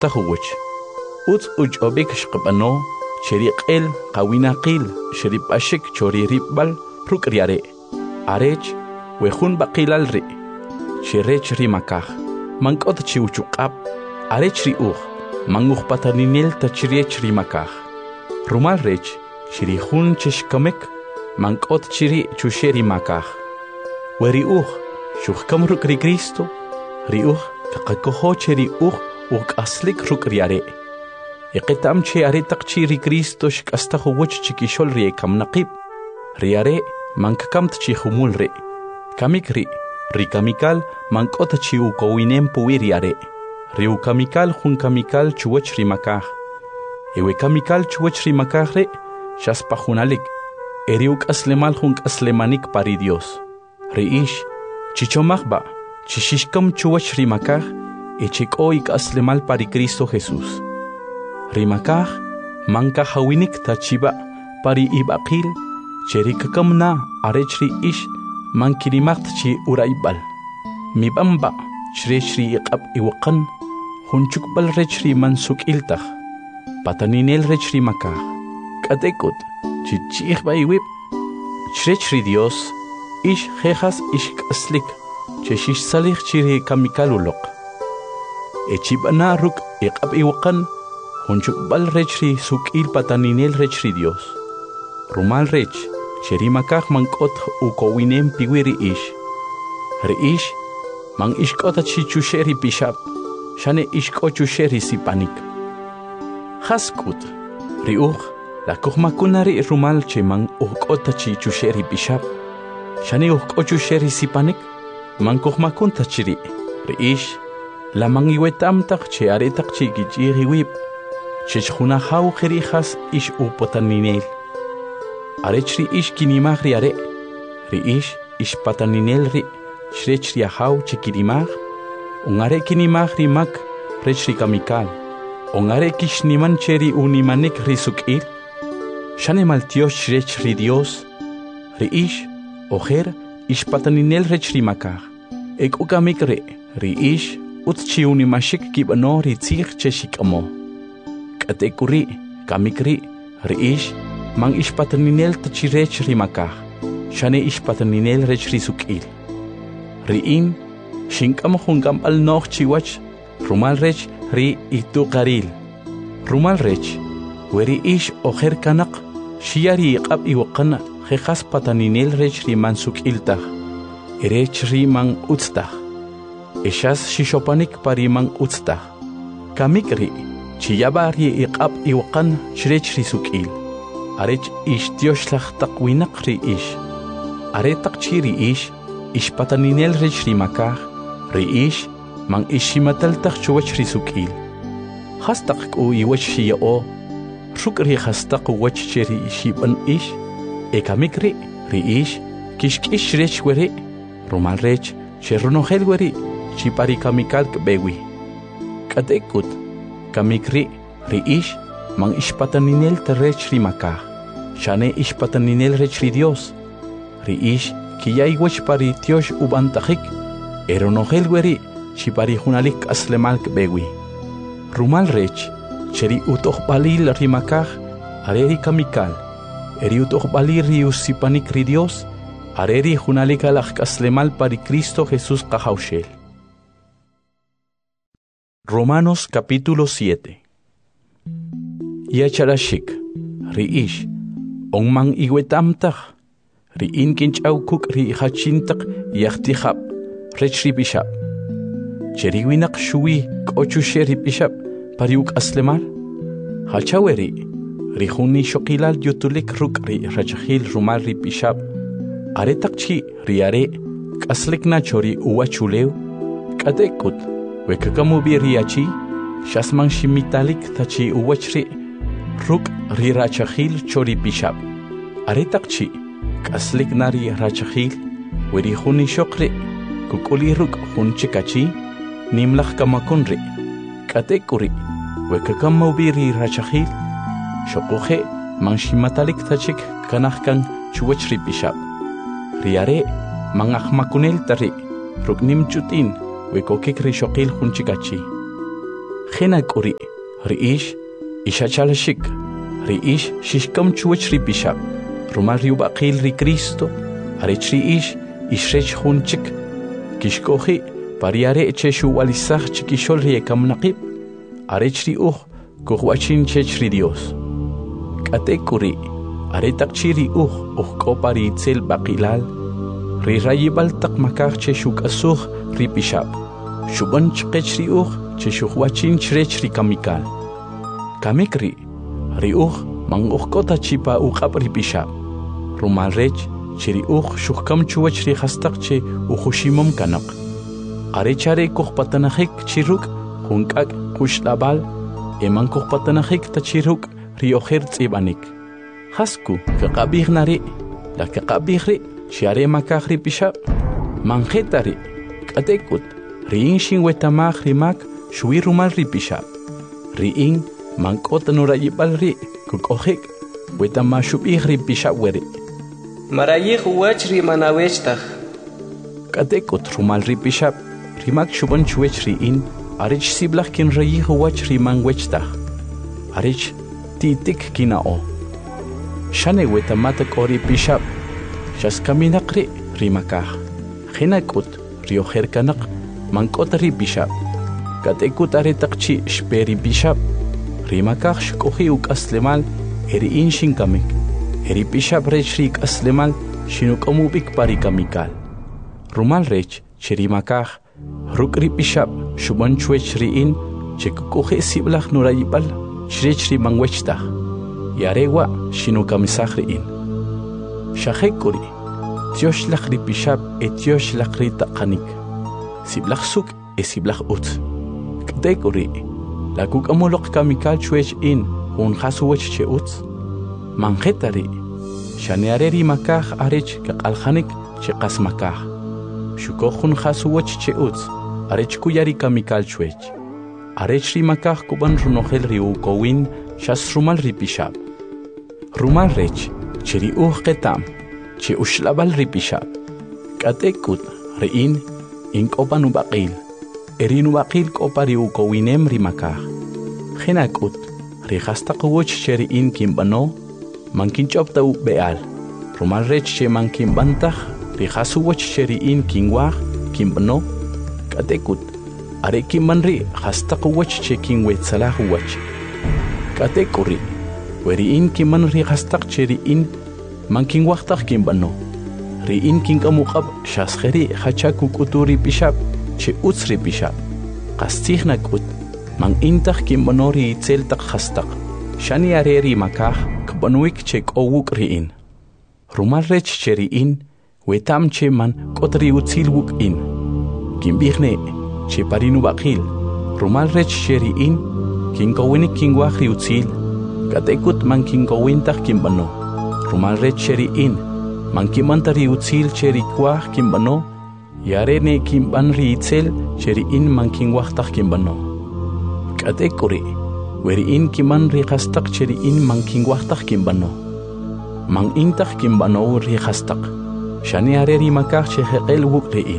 tahuwich. Uts uch obik shqabano, cheriqel, qawinaqil, sheripashik choriripbal, rukriare. Arech, wejun baqilal ri. Cherech rimakaj. Mankot chiuchuqab, arech riuj. Manguj pataninel tachiriech rimakaj. Rumal rech, chirihun chishkamek, mankot chiri chusheri makaj. Weriuj, shuhkam rukri Cristo, riuj, kakakoho cheriuj, uk aslik rukriare. Iqitam che aretak chiri Cristo shkastahu wuch chikishol riekam naqib. Riare, mankakamt chihumul re. Kamikri, rikamikal, mankot chiukowinem puiriare. Riu kamikal hun kamikal chuwech rimakaj. Ewe kamikal chuwech rimakaj re, shaspajunalik. Eriuk aslemal hun aslemanik pari Dios. Reish, chichomagba, chishishkam chuwech rimakaj, echikoik aslemal pari Cristo Jesús. Rimakaj, manka hawinik tachiba, pari ibaqil, cherikakam na arechri ish, mankirimacht chi uraibal. Mibamba, chirechri iqab iwaqan, hunchukbal rechri mansuk iltaj, pataninel rechri makaj, katekut, chichihba iwib, chirechri Dios, ish jejas ish kaslik, cheshish salih chiri kamikalulok. Echibana ruk iqab iwaqan, hunchukbal rechri sukil pataninel rechri Dios. Rumal rech, cherimakaj mankot ukowinem piwiri ish. Reish, man ishkota chichusheri pishab, shane ishkochusheri sipanik. Haskut, riuj, la kohmakunari rumal che man ukota chichusheri pishab, shane ukkochusheri sipanik, man kohmakunta chiri, reish, la man iwetamtak che aretak chikichiri wib, chechunahau jerijas ish upotaninel. Arechri ish kinimagri are, reish, ish pataninel ri, shrechri ahau chikirimag, ungare kinimagri mak, rechri kamikal, ungare kishniman cheri unimanik risukil, shane maltios shrechri Dios, reish, ojer, ish pataninel rechri makaj, ek ukamik re, reish, utchi unimashik kibano ritzig cheshikamo. Katekuri, kamikri, reish, man ish pataninel tachirech rimakaj, shane ish pataninel rechri sukil. Riin, shinkam hungam al noch chiwach, rumal rech ri itukaril. Rumal rech, weri ish ojer kanak, shiari iqab iwaqan, jejas pataninel rech ri mansuk iltah, erech ri man utstah. Eshas shishopanik pari man utstah. Kamikri, chiyabari iqab iwaqan shrech ri sukil. Arech ish tioshlach takwinak ri ish. Aretak chiri ish, ish pataninel rech rimakaj, reish, man ishimataltak chuwech risukil. Hastak ku iwech shiyao, rukri hastak wech cheri ishiban ish, ekamikri, reish, kishkish rech weri, rumal rech, cheronogel weri, chipari kamikal kbewi. Katekut, kamikri, reish, man ish pataninel terech rimakaj, shane ish pataninel rech ri Dios, reish, Kiyay wech pari tiosh ubantajik, eronogel weri, chipari junalik aslemalk bewi. Rumal rech, cheri utoh balil rimakaj, areri kamikal, eri utoh balir riusipanik ri Dios, areri junalik alak aslemal pari Cristo Jesús kahaushel. Romanos capítulo 7. Yacharashik, riish, onman iwetamtaj, Riin kinchaukuk ri hachintak yachtihab, rechri bishab. Cheriwinak shui kochusheri bishab, pariuk aslemal. Hachaweri, rihuni shokilal yutulik ruk ri rachahil rumal ri bishab. Aretakchi riare, kaslik nachori uwachuleu. Katekut, wekakamubi riachi, shasman shimitalik tachi uwachri, ruk ri rachahil chori bishab. Aretakchi, Kaslik nari rachahil, weri huni shokre, kukuli ruk hun chikachi, nimlach kamakunri, katekuri, wekakammubiri rachahil, shokuhe, manshimatalik tachik kanahkan chuwachri bishab. Riare, mangahmakunel tari, ruknim chutin, wekokik rishokil hun chikachi. Khena kuri riish ishachalashik riish shishkam chuach ri bishap rumal ri ubaqil ri Cristo arech riish ishrech hunchik kishkohi pariare cheshu walisach chikishol ri ekamnaqib arech ri kuhwachin chech ri Dios kate kuri aretak chiri kopari itzel baqilal ri rayibal tak makar cheshuk asuh ri bishap shuban chqech ri cheshuhwachin chrech ri kamikal kamikri ri mang kota chipa uqab ri bishap rumal rech chiri shuhkam chuwach ri khastaq che uhushimam kanak arechare kuhpatanahik chiruk hunkak kushlabal eman kuhpatanahik ta chiruk ri oher tsibanik hasku kaqabih nari la kaqabih ri chiare makah ri bishap manjetari katekut riin shin wetamah rimak shui rumal ri bishap riin mankot nurayibal ri kukohik wetamashubih ri bishap weri marayih wach ri manawechtaj katekut rumal ri bishap rimak shuban chuech riin arich siblach kin rayih wach ri manwechtaj arich titik kinao shane wetamata kori bishap shaskaminaqri rimakah khinakut rioherkanak mankot ri bishap katekut aretaqchi shperi bishap rimakah shkohi ukaslemal eri inshin kamik eri bishap rech rik aslemal shinukamubik parikamikal rumal rech chirimakah rukri bishap shuban chuech riin chekukohi siblach nurayibal chrech ri mangwechta yarewa shinukamisaj riin shahekuri tiosh ri bishap etiosh ri taqanik siblach suk siblach ut kdekuri lakuk amolok kamikal chuech in un khasuwech che ut manjetari shaneareri makah arech kaqalkhanik che qasmakah shukohun khasuwech che ut arech kuyari kamikal chuech arech ri makah kuban runohel ri ukowin shas rumal ri bishap rumal rech chiri qetam che ushlabal ri bishap katekut riin inkopan ubaqil erin ubaqil kopari ukowinem ri makah khinakut ri khastaqwoch cheri in kimbano mankinchopta beal rumal rech che mankinbantaj ri khasuwoch cheri in kinwaj kimbano katekut are kimanri khastaqwoch che kinwetsalah wach katekuri weri in kiman ri khastaq cheri in mankinwajtaj kimbano ri in kinkamuqab shaskheri khachaku kuturi bishap che utsri bishap qastihna kut man intaj kimbonori itzeltaq khastaq shani areri makah kbanuik che kowuk ri in rumal rech cheri in wetam che man kotri utzil wuk in kimbihne che parinu baqil rumal rech cheri in kinkowini kinwaj ri utzil katekut man kinkowintaj kimbano rumal rech cheri in man kimantari utzil cheri kwaj kimbano yarene kimban ri itzel cheri in man kinwajtaj kimbano katekuri weri in kiman ri khastaq cheri in man kinwajtaj kimbano man intaj kimbano ri khastaq shani areri makah che heqel wuk ri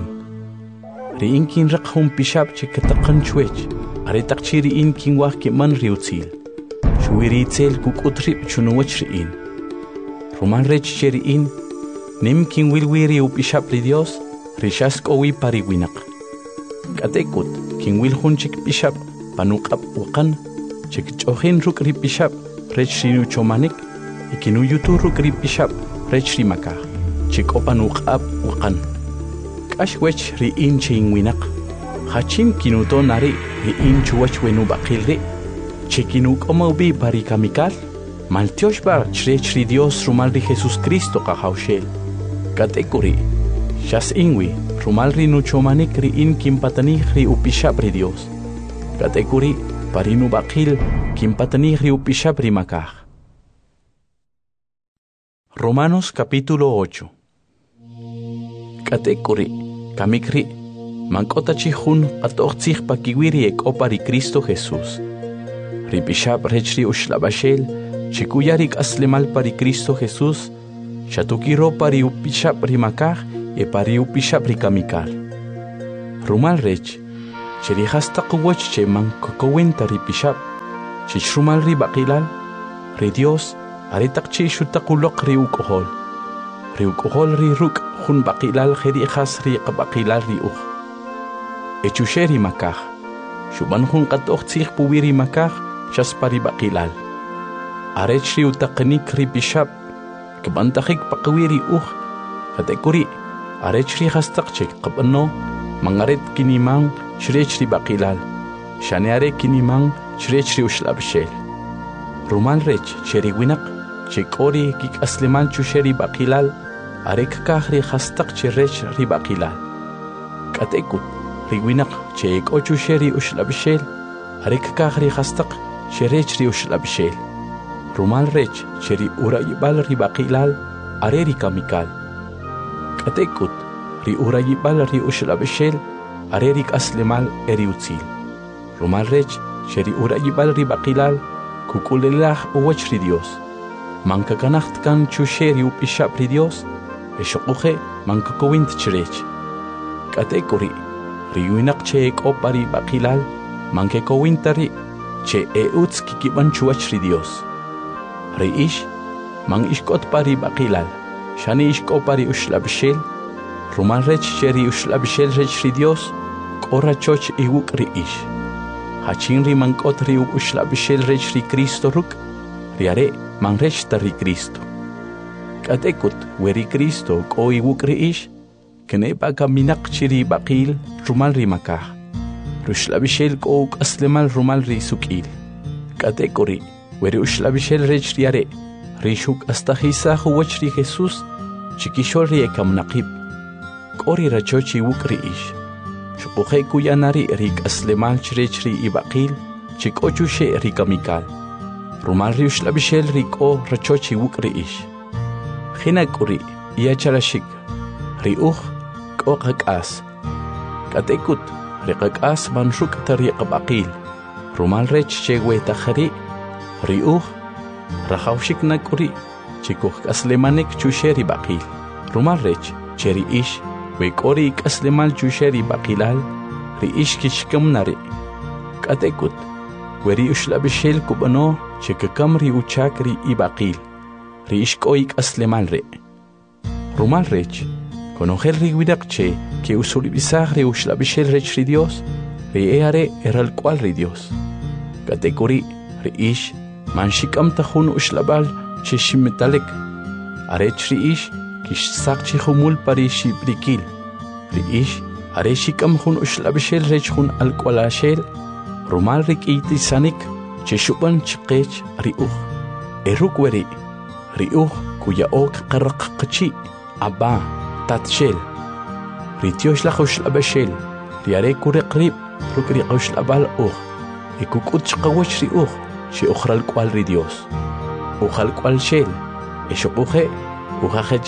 in kin raqhum bishap che kataqan chuech aretaq cheri in kinwaj kiman ri utzil shuwiri itzel kukutri chunuwach ri in rumal rech cheri in nim kin wilwiri bishap ri Dios rishas kowi pariwinak katekut kin wil hunchik bishap panuqab uqan chik chohin ruk ri bishap rech shinu chomanik ikinu yutu ruk ri bishap rech ri makah chik opanuqab uqan kashwech ri in chingwinak hachin kinuto nari ri in chuwach wenu baqil ri chikinu komobi parikamikal maltiosh bar chrech ri Dios rumal ri Jesus Cristo qahawshel katekuri shas inwi rumal ri nuchomanik ri in kimpatani ri upishap ri Dios katekuri parinu baqil kimpatani ri upishap ri makah Romanos capítulo 8 katekuri kamikri mankota chihun qatoqtzig pakiwiri ekopari Cristo Jesús ri bishap rech ri ushlabashel chikuyarik aslemal pari Cristo Jesús shatukiro pari upishap ri makah e pari upishap ri kamikal rumal rech cheri hasta quwach che man kokowenta ri pishab chishrumal ri baqilal ri Dios aretaq chi shutaquloq ri ukohol ri ruk hun baqilal kheri khas ri qabaqilal ri uq echusheri makaj shuban hun qatoq tsig puwiri makaj shaspari baqilal arech ri utaqnik ri pishab kbantakhik paqwiri uq katekuri arech ri hastaq chek qabno mangaret kinimang shrech ri baqilal shaneare kinimang shrech ri ushlabshel rumal rech cheri winaq chekori kik asleman chusheri baqilal arek kahri hastaq cherech ri baqilal katekut ri winaq chek ochusheri ushlabshel arek kahri hastaq cherech ri ushlabshel rumal rech cheri urayibal ri baqilal areri kamikal katekut ri urayibal ri ushlabshel arerik aslemal eri utzil rumal rech cheri urayibal ri baqilal kukulelah uwach ri Dios manka kanacht kan chusheri upishab ri Dios eshoquje manka kowint cherech katekuri ri winaq che ekopari baqilal manke kowintari che eutz kikiban chuwach ri Dios ri ish man ishkot pari baqilal shani ishkopari ushlabshel rumal rech cheri ushlabshel rech ri Dios qora choch iwuk ri ish hachin ri mankot ri ushlabshel rech ri Cristo ruk riare man rech ri Cristo katekut weri Cristo ko iwuk ri ish kene baga minak chiri baqil rumal ri makah rushlabshel ko aslemal rumal ri sukil katekuri weri ushlabshel rech riare rishuk astahisa huwach ri Jesus chikishol ri ekamnaqib qori rachochi iwuk ri ish shuquje kuyanari rik aslemal chrech ri ibaqil chikochushe ri kamikal rumal ri ushlabshel ri ko rachochi iwuk ri ish khinakuri yacharashik ri ko qaqas katekut ri qaqas manshuk tari qabaqil rumal rech chewe takhari ri rahawshik nakuri chikuh aslemanek chusheri baqil rumal rech cheri ish we kori aslemal chusheri baqilal ri ish kishkam nari katekut weri ushlabshel kubano chikakam ri uchakri ibaqil ri ish koik aslemal re rumal rech conocer ri widaq che que usuri bisagre ushlabshel rech ri Dios ri eare eral cual ri Dios katekuri ri ish manshikam tahun ushlabal che shimmetalek arech ri ish kish sakchi khumul pari shibrikil ri ish areshikam hun ushlabshel rech hun alqolashel rumal rik itisanik che shuban chqech ri eruk weri ri kuya ok qarqaqchi aba tatshel ri tiosh la ushlabshel ri are kuriqrib rukri ushlabal ikukut chqawach ri shi ukhral kwal ri Dios ukhal kwal shel eshopuje uhajech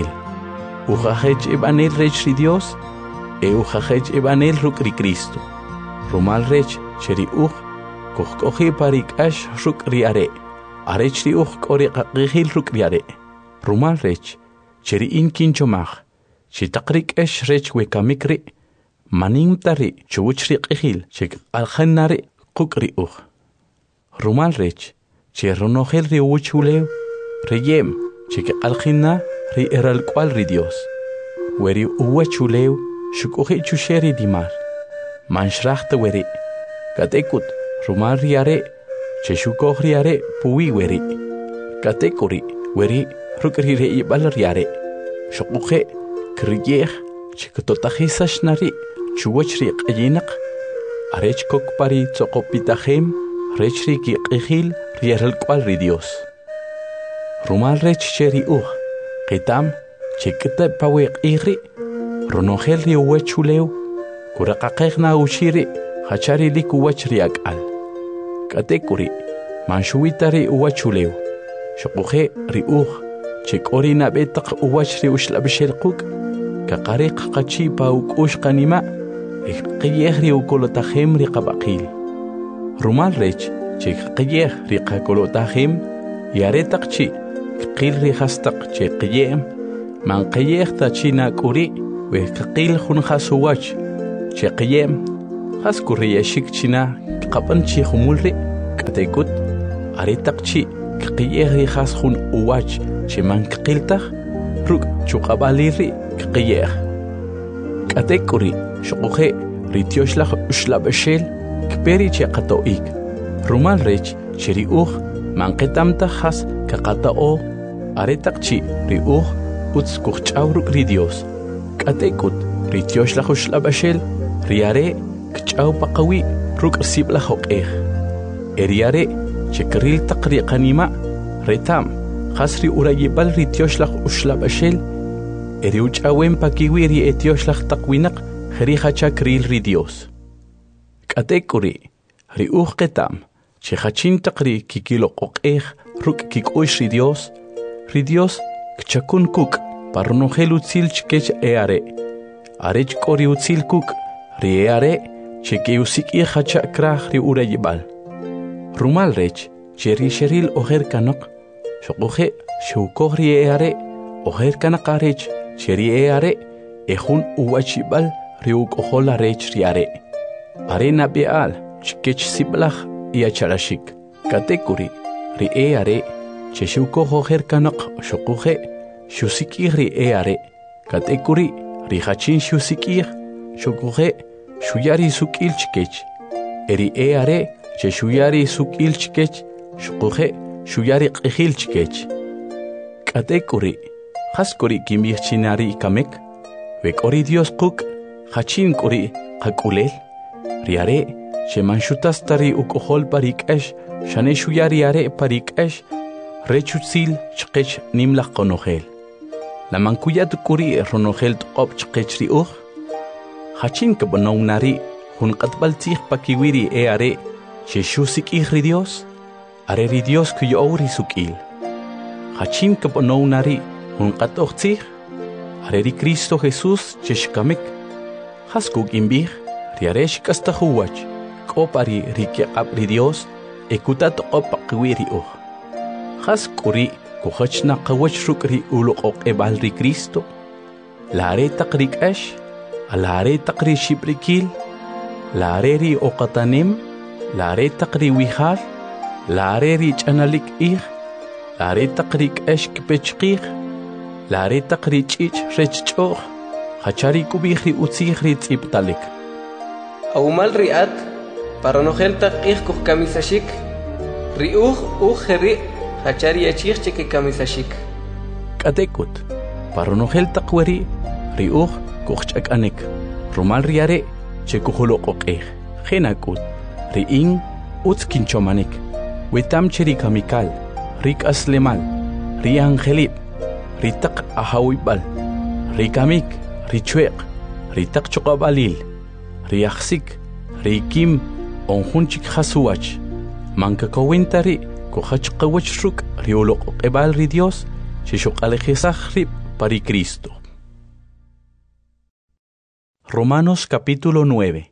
ibanel rech ri Dios uhajech ibanel ruk ri Cristo rumal rech cheri kohkohi parik ash ruk ri arech ri kori qaqihil ruk ri rumal rech cheri inkin chomach chitaqrik ash rech wekamikri manim tari chuchri qihil chek alkhanari quk ri rumal rech che ronogel ri uchuleu reyem che alkhina ri eral cual ri Dios weri uchuleu shukuhi chusheri dimar manshrachta weri katekut rumal riare che shukoh riare puwi weri katekuri weri rukri re ibal riare shukuhe kriyeh che totahisash nari chuwach ri qayinak arech kok pari tsokopitahem rechri ki qihil rieral cual ri Dios rumal rech cheri qitam chekta pawe qihri ronogel ri uchuleu kuraqaqna ushiri hachari lik uwach ri akal katekuri manshuitari uwachuleu shuquje ri chekori nabetaq uwach ri ushlabshel quk kaqariq qachi pa ukush qanima qiyeh ri ukolotahem ri qabaqil rumal rech che qiyeh ri qakolotahem yaretaq chi qil ri hastaq che qiyem man qiyeh ta china kuri we qil khun khasuwach che qiyem Haskurri yashik china kapan chi humulri katekut aretak chi kiyeri has hun uwach chiman qiltah ruk chuqabaliri kiyer katekuri shuqhe ritioshlah ushlabashel kperi chi qatoik rumal rech chiriuh manqetamta has kaqatao aretak chi riuh uts kuchawruk ridios katekut ritioshlah ushlabashel riare kchaw paqawi ruk sibla hoqeh eriare chekril taqri qanima retam khasri urayibal ritioshlah ushlabashel eriuchawen pakiwiri etioshlah taqwinaq khriha chakril ridios katekuri riuh qetam chehachin taqri kikilo qoqeh ruk kikush ridios kchakun kuk parnohel utzil chkech eare arech kori utzil kuk riare chekeusik hacha krah ri urayibal rumal rech cheri sheril oher kanok shoqohe shukor riare oher kanakarech cheri eare ehun uwachibal riuk ohola rech riare arena beal chkech siblach iacharashik katekuri ri eare cheshuko oher kanok shoqohe shusikir ri eare katekuri ri hachin shusikir shoqohe shuyari sukil chkech eri eare che shuyari sukil chkech shuqohe shuyari qihil chkech katekuri haskuri kimir chinari kamek vekori dios quk hachin kuri qakulel riare che manshutas tari ukohol parikesh shane shuyari are parikesh rechutsil chkech nimlaq qonohel la mankuyat kuri ronohel tqop chkech riuh hachin kabonawnari hun qatbaltih pakiwiri eare cheshusik ihri dios are ri dios kuyori sukil hachin kabonawnari hun qatochtih are ri Cristo Jesus cheshkamik haskuk imbih riaresh kastahuwach kopari riqab ri dios ekutat qopakwiri haskuri kuhachna qawach rukri uloq ebal ri Cristo lare taqrikash alare taqri shibrikil lare ri oqatanim lare taqri wihal lare ri chanalik lare taqri kashk pechqih lare taqri chich rechchoh hachari kubihri utzihri tsiptalik awmal riat paranojel taqih kuh kamisashik riuh heri hachari achih cheke kamisashik katekut paranojel taqweri riuh kuchakanek rumal riare chekuholoqoqeh genakut riin utskinchomanek wetam cheri kamikal rik aslemal ri angelip ritaq ahawibal rikamik richueq ritaq choqabalil riaxsik rikim onjunchik hasuach mankakowintari kuhachqawach ruk rioloqoqebal ri dios chishoqalejisaj rib pari Cristo. Romanos capítulo 9.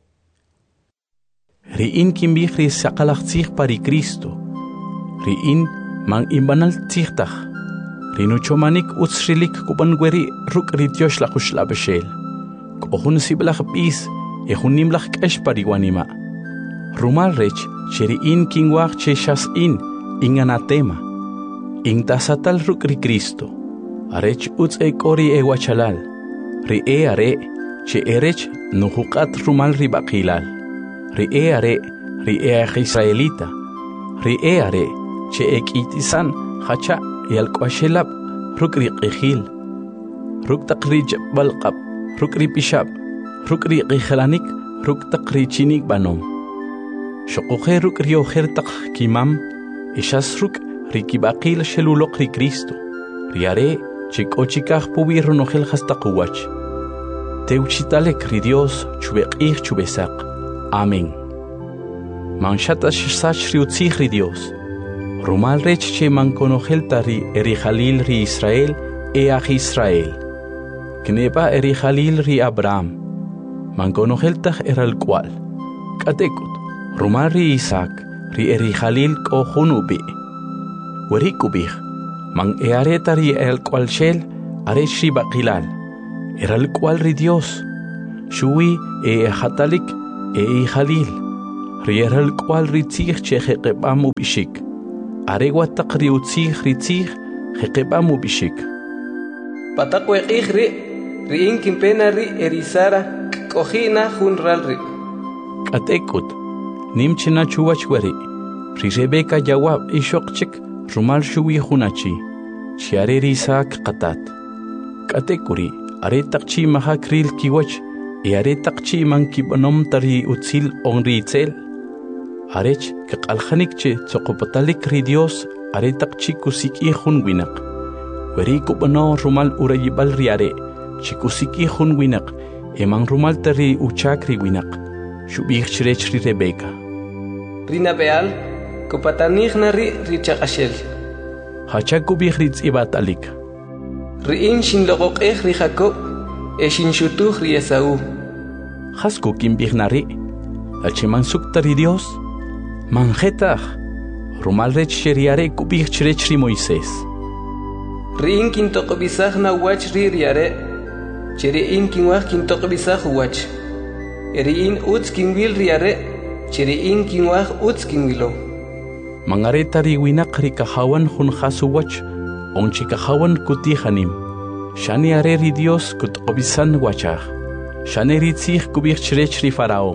Riin kimbihri saqalaqtzih pari Cristo. Riin man imbanal tzihtaj. Rinuchomanik utsrilik kubangueri ruk ritiosh laquslabeshel. Kohun siblach bis ehun nimlach kesh pariwanima. Rumal rech cheriin kingwach cheshas inganatema. Intasatal ruk ri Cristo. Arech uts ekori ewachalal. Ri are che erech nuhuqat rumal ribaqilal ri eare ri israelita ri eare che ekitisan hacha yalqashelab rukri qihil ruk taqri balqab rukri pishab rukri qihlanik ruk taqri chinik banom shoqohe rukri oher taq kimam ishas ruk rikibaqil sheluloq ri Cristo riare che kochikaj pubi ronohel hastaqwach Teuchitalek ri Dios chubeqih chubesaq. Amén. Manshata shsach ri utzih ri Dios. Rumal rech che mankonojel tari erijalil ri Israel eaj Israel. Kneba erijalil ri Abraham. Mankonojel taj eral cual. Katekut. Rumal ri Isaac ri erijalil kohunubi. Werikubih. Man eareta ri el cual shel arech ri baqilal. Era el cual ri Dios, shui hatalik Jalil, rieral cual ritzig che jeqebam ubishik. Areguatak riutzig ritzig, jeqebam ubishik. Patakweqig riin kimpena erisara, kojina junral Katekut, nimchina chuwachwari, Rebeka jawab ishokchik, rumal shuwi hunachi, chiare risak qatat. Katekuri, aretakchi mahakril kiwach, aretakchi mankibanom tari utzil onritzel. Arech kakalhanikche tsokopatalik ri Dios, aretakchi kusiki hunwinak. Weri kubano rumal urayibal riare, chikusiki hunwinak, emang rumal tari uchakri winak. Shubih chirech ri Rebeka. Rina beal, kupatanigna richakashel. Hachakubih ritz ibatalik. Riin shin logoqeh ri Jacob, shin shutuh ri Esaú. Hasku kimbihnari, achiman suktari Dios. Manjetach, rumal rech sheriare kubih chirech ri Moisés. Riin kintokobisaj na wach ri riare, cheriin kinwaj kintokobisaj wach. Eriin utz kinwil riare, cheriin kinwaj utz kinwilo. Mangareta riwinak rikahawan hun hasuwach, onchikahawan kutihanim. Shani are ri Dios kutobisan wachach. Shani ritzich kubih chirech ri Faraón.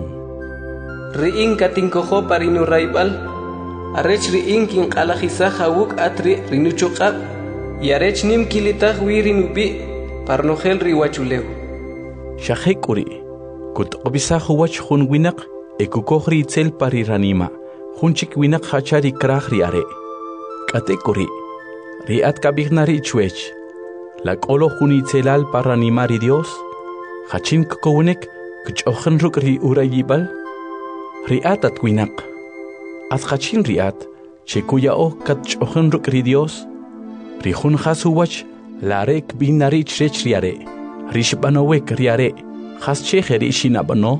Riin katinkojo parinu raibal, arech riin kin qalajisa hawuk atri rinuchokab, y arech nim kilitaj wirinubi, parnogel riwachuleu. Shahekuri. Kut obisa huwach hun winak, ekukohri itzel pariranima, hunchik winak hachari krahri are. Katekuri, riat kabignari chuech, la kolo hun itzelal paranimari Dios, hachin kokownek, kuchochen rukri urayibal, riat at winak. At hachin riat, chekuyao katchochen rukri Dios, rihun hasuwach, larek binari chech riare, rishbanowek riare. Hasche herishina bano,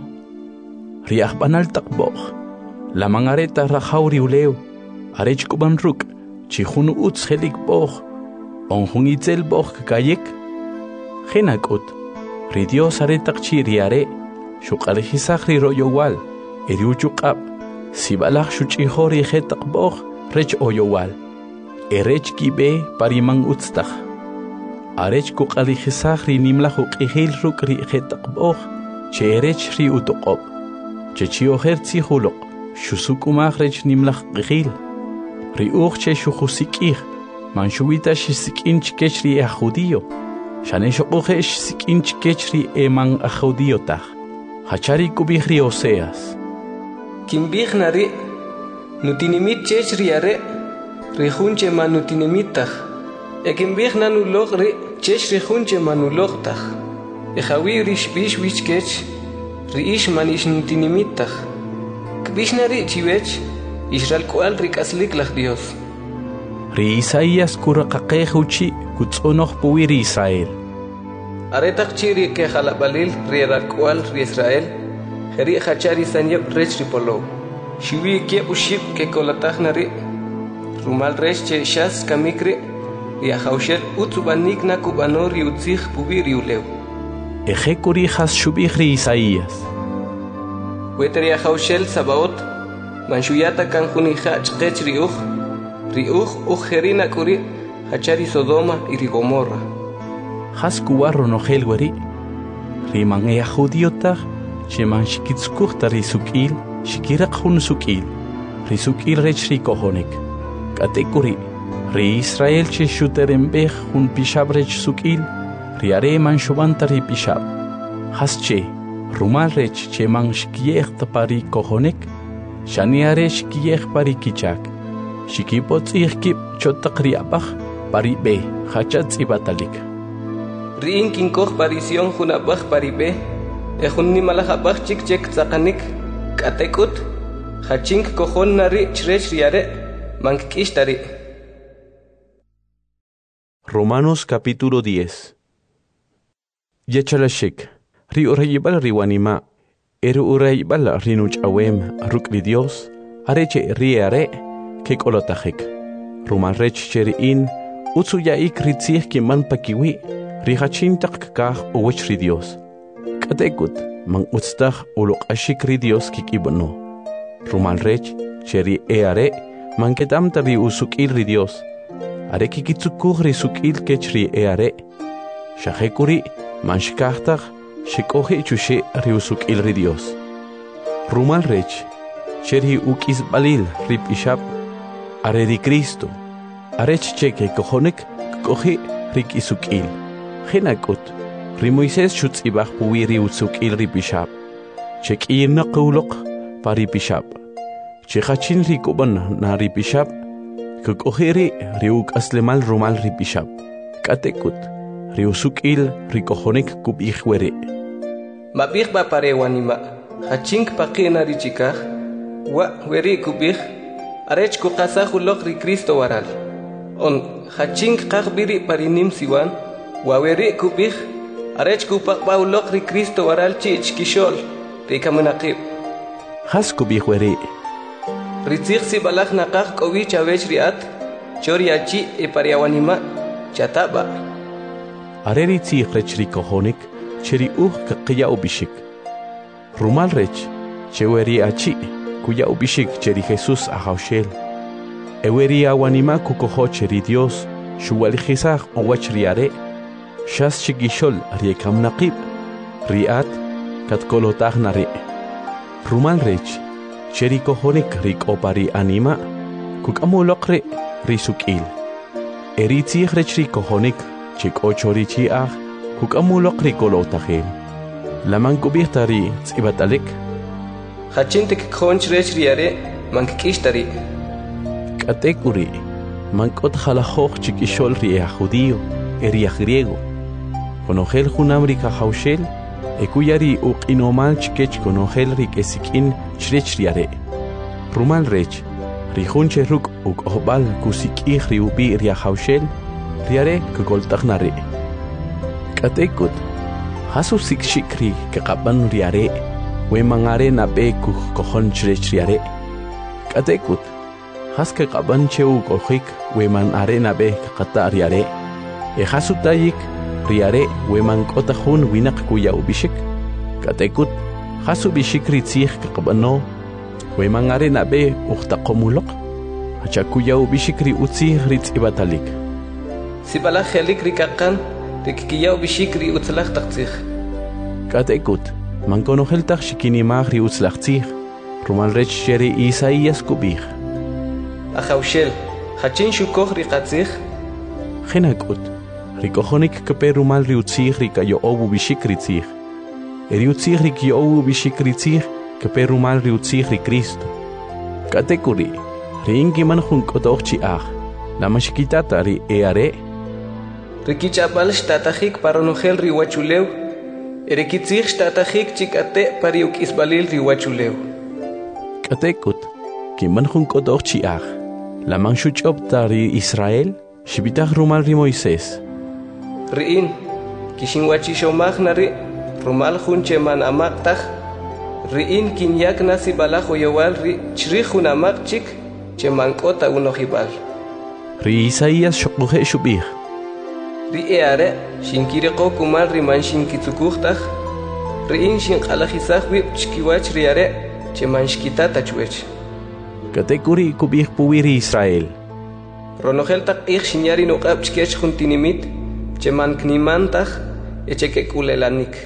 riach banal takboch, la mangareta rahauri uleu, arech kuban ruk, chihun utz helik boch, onhun itzel boch kayek, henakut, ridios aretak chiriare, shukalhisachri royowal, eriuchukab, sibalach shuchihori hetak boch, rech oyowal, erech kibe parimang utztach. Arech kuqalihisaj ri nimlaj uq'ijil ruk' ri jetaqb'oj che erech ri utoqob che chiojer tzijuloq xusukumaj rech nimlaj q'ijil ri uj che xujusik'ij man xuwita xisik'in chkech ri judío xane xoq'ujex sik'in chkech ri eman judío taj hachari kubij ri Oseas Kimbij nari nutinimit chech ri are ri junche man nutinimit taj Ekimbij nanulog ri chech ri junche manulog taj. Ejawi rish bish wichkech ri ish man ish nutinimit taj. Kbish nari chiwech ishral kual ri kaslik laj Dios. Ri Isaías kuraqaqej uchi kutz'onoq puwi ri Israel. Aretaq chiri ke jalabalil ri ral kual ri Israel. Jeri hachari sanyeb rech ri polo. Shiwi ke ushib ke kolataj nari. Rumal rech che shas kamikri. Y a Jaushel utzubanik na kubanor y utzig pubir yuleu. Ejekuri has shubihri Isaías. Weteri a Jaushel Sabaot, manshuyata kanjunija chkech riuj ujerina kuri, hachari Sodoma y Rigomorra. Has kuwarro nogel weri, riman ea judiotag, sheman shikitskuchta risukil, shikirak hun sukil, risukil rech rikohonek. Katekuri. Ri Israel che shuterembej hun pishab rech sukil, riare man shubanta ri pishab. Has che, rumal rech che man shkiech pari kohonek, shaniare shkiech pari kichak. Shikipot ihkip chotak riabach pari be, hachatz ibatalik. Rin kinkoch parision hunabach pari be, ehun nimalajabach chik chek tzakanik, katekut, hachink kohon nari chrech riare, mankishtari. Romanos capítulo 10. Yechalashik, ri urayibal riwanima, eru urayibal rinuch awem, rukli Dios, areche riare, kek olotajek. Ruman rech cheriin, utsu yaik ritzih kiman pakiwi, rihachintak kah uwech ri Dios. Katekut, man utstah ulok ashikri Dios kikibno. Rumal rech, cheri are, man ketam tari usukil ri Dios. Are kikitsukuk ri sukil kechri are. Shahekuri, man shkahtag, shikohe chushe ri usukil ri Dios. Rumal rech, cheri ukis balil rip ishab. Are di Cristo. Arech cheke kohonek, kohe rik isukil. Henakut. Ri Moisés shutz ibach puwiri utsukil ri bishab. Chek irna qawlok pari bishab. Chekachin ri kuban na ri bishab. Kukoheri ri uk aslemal rumal ri bishab. Katekut ri usukil ri kohonek kub ikhwere. Mabich ba parewanima. Hachink pakina ri chikah. Wa weri kubich. Arech kukasahulok ri Cristo waral. On hachink kakbiri parinim siwan. Wa weri kubich. Arech kupakbaw lok ri Cristo waral chich kishol ri kamunakib. Has kubich weri. Ritzig si balak nakak kowi chawech riat chori achi e pariawanima chataba. Are ritzig rech ri kohonik cheri kaqiya ubishik. Rumal rech cheweri achi kuya ubishik cheri Jesus ahaushel. Eweri awanima kukoho cheri Dios shuwalijizah owach riare. Shas chigishol riekam naqib, riat katkolotag nare. Rumal rech, cheri kohonik rik opari anima, kukamulokre risukil. Eritzig rech rik kohonik, chik ochorichi ag, kukamulokri kolotagel. Laman kubirtari tsibatalek. Hachintek khonch rech riare, mankikishtari. Katekuri, mankot halahok chikishol ria judío, eria griego. Conogel junamrika haushel, ekuyari uqinomal chikech conogel rik esikin chrechriare. Rumal rech, rihunche ruk obal kusikih riubi ria haushel, riare kugoltagnare. Katekut, hasu sikshikri kekaban riare, wemangare nabe kukohon chrechriare. Katekut, has kekaban cheu kohik, weman are nabe kakata riare. Hasu tayik, riare weman kotahun winak kuya ubishik. Katekut, hasu bishik ritzih kakabano, weman are nabe uhtaqomulok, hacha kuya ubishik ri utzih ritz ibatalik. Si balak helik rikakan, rikiya ubishik ri utzlach taktzih. Katekut, man konoheltach shikinimag ri utzlachtzih, rumal rech sheri Isaías kubih. Ahaushel, hachin shukoh rikatzih. Henakut, rikohonik keperumal riutzih rikayo obu bishikritzih. Eriutzih rikyo obu bishikritzih keperumal riutzih ri Cristo. Katekuri, ringiman junkotochi ah, la mashkitata ri eare. Rikichapal shtatahik paronogel riwachuleu, erikitzih shtatahik chikate pariuk isbalil riwachuleu. Katekut, kiman junkotochi ah, la manshuchopta ri Israel. Shibitach rumal ri Moisés. Riin, kishinwachishomag nari, rumal junche man amaktach, riin kinyak nasi balajo yowal ri chrihun amakchik, che mankota unohibal. Ri Isaías shokuhe shubih. Ri eare, shinkireko kumal ri man shinkitsukuchtach, riin shinkalajizach wip chkiwach riare, che man shkitata chwech. Katekuri kubih puwiri Israel. Ronogel tak ich shinyari no kapchkech juntinimit, che man knimantach, echeke kulelanik.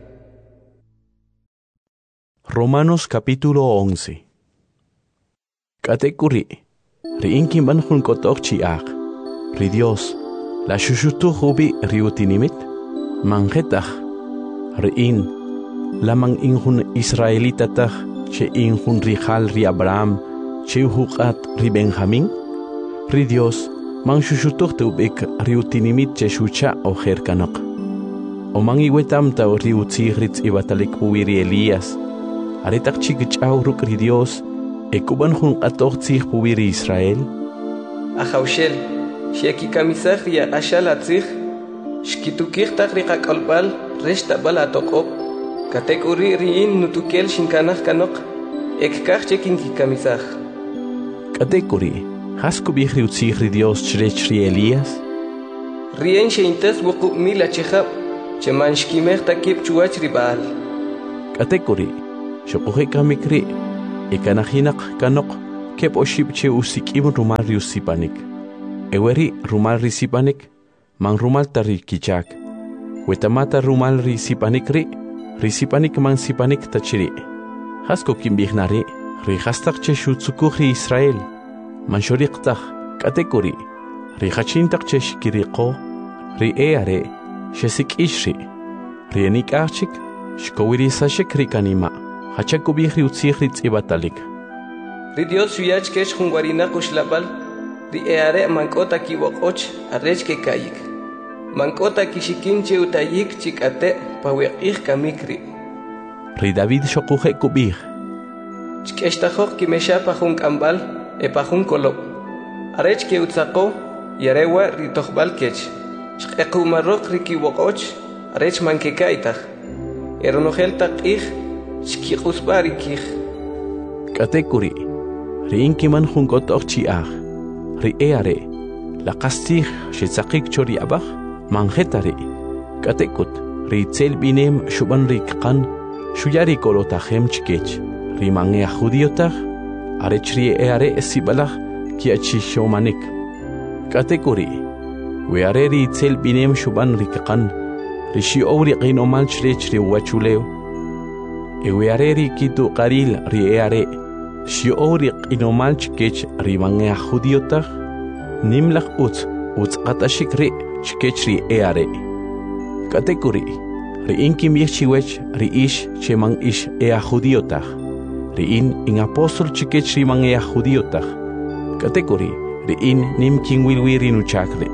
Romanos capítulo 11. Katekuri, riinkin ban junkotok chiak, ri Dios, la shushutu hubi riutinimit, manjetach, riin, la man injun israelitatach, che injun rijal ri Abraham, che uhukat ri Benjamín, ri Dios, man shushutuh teubik riutinimit che shucha o jerkanok. O man iwetam ta riutzih ritz ibatalik puwiri Elías, aretak chikichaw ruk ri Dios, ekuban jun atoch tzih puwiri Israel. Ahaushel, sheki kamisach ya ashal atzih, shkitukih tak rikak albal, reshta bal atokop, katek uri riin nutukel shinkanach kanok, ekkach chekin ki kamisach. Katek uri, haskubih riutzih ri Dios chrech ri Elías? Rien sheintes wuku mila chehab, che man shkimech takip chuach ri Baal. Katekuri, Shokuhe Kamikri, Ekanahinak Kanok, Kep Oshipche Usikim Rumal Riusipanik. Eweri Rumal Risipanik, Man Rumal Tari Kichak. Wetamata Rumal Risipanikri, Risipanik Man Sipanik Tachiri. Hasko Kimbignari, Rihastak Cheshutsukuhi Israel. Manshoriktach, Katekuri, Rihachintak Cheshkiriko, Rieare, Shesik Ishri, Rienik Archik, Shkowiri Sashik Rikanima, Hachakubihri Utsihrits Ibatalik. Ridios Yach Kesh Hungarina Kushlabal, Rieare Mankota Kiwokoch, Arechke Kayik. Mankota Kishikinche Utayik Chikate, Pawek Kamikri. Ridavid Shokuhe Kubih. Chkeshtahok Kimesha Pahunk Ambal, Epahun Kolo. Arechke Utsako, Yarewa Ritohbal Kech. Shkumarok Riki Wokoch, Arech Mankekaitach. Eronogel Takich, Shkikusbarikich. Katekuri, Rinkiman Hunkot Orchiach, Rieare, La Castich, Shetsakik Choriabach, Mangetari, Katekut, Ritzel Binem Shuban Rikkan, Shuyari Kolotachem Chkech, Rimangea Judiotach, Arechri Eare Sibalach, Kiachi Shomanik. Katekuri, Weare Ritzel Binem Shuban Rikkan, Rishi Ori Rinomal Chrechri Wachuleo, Eweare Rikitu Karil Rieare. Shioriq inomalch kech rimangea judiotach nimlach uts atashikri chkechri eare katekuri riinkim yechiwech riish chemang ish ea judiotach riin in apostol chkechri mangea judiotach katekuri riin nimkin wilwiri nuchakre